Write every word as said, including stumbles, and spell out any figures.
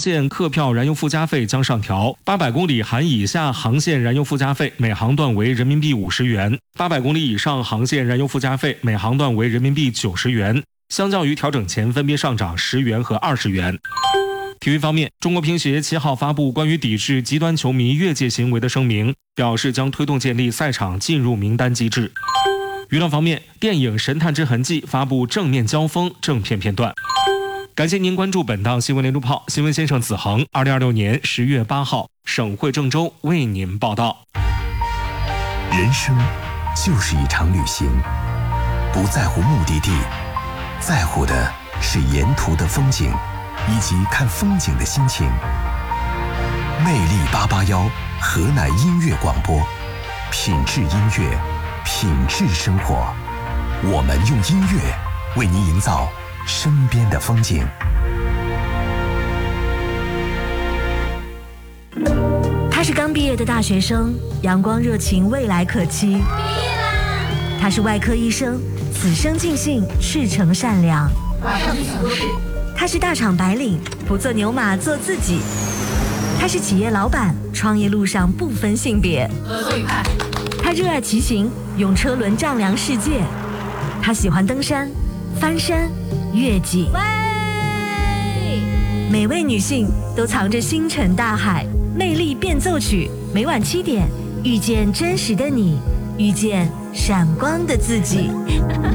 线客票燃油附加费将上调，八百公里含以下航线燃油附加费每航段为人民币五十元，八百公里以上航线燃油附加费每航段为人民币九十元，相较于调整前分别上涨十元和二十元。体育方面，中国乒协七号发布关于抵制极端球迷越界行为的声明，表示将推动建立赛场进入名单机制。娱乐方面，电影《神探之痕迹》发布正面交锋正片片段。感谢您关注本档新闻连珠炮，新闻先生子恒，二零二六年十月八号，省会郑州为您报道。 人生就是一场旅行，不在乎目的地，在乎的是沿途的风景以及看风景的心情。魅力八八幺河南音乐广播，品质音乐，品质生活。我们用音乐为您营造身边的风景。 他是刚毕业的大学生，阳光热情，未来可期。毕业啦！他是外科医生，此生尽兴，赤诚善良。马上去想故事。他是大厂白领，不做牛马，做自己。他是企业老板，创业路上不分性别。合作愉快。他热爱骑行，用车轮丈量世界。他喜欢登山、翻山、越岭。喂！每位女性都藏着星辰大海，魅力变奏曲，每晚七点，遇见真实的你，遇见闪光的自己。